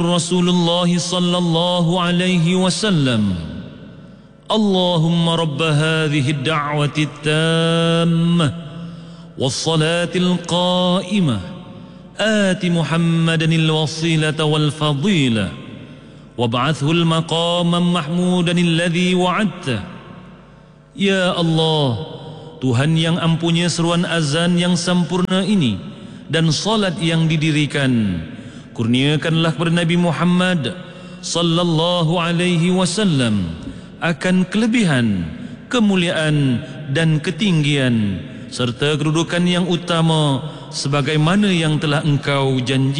Rasulullah sallallahu alaihi wasallam. Allahumma rabb hadhihi ad-da'wati at-tammah was-salati al-qa'imah ati Muhammadan al-wasilata wal-fadilah wab'athhu al-maqaman mahmudan alladhi wa'adta. Ya Allah, Tuhan yang ampunya seruan azan yang sempurna ini dan salat yang didirikan, kurniakanlah kepada Nabi Muhammad sallallahu alaihi wasallam akan kelebihan, kemuliaan dan ketinggian serta kedudukan yang utama sebagaimana yang telah Engkau janji.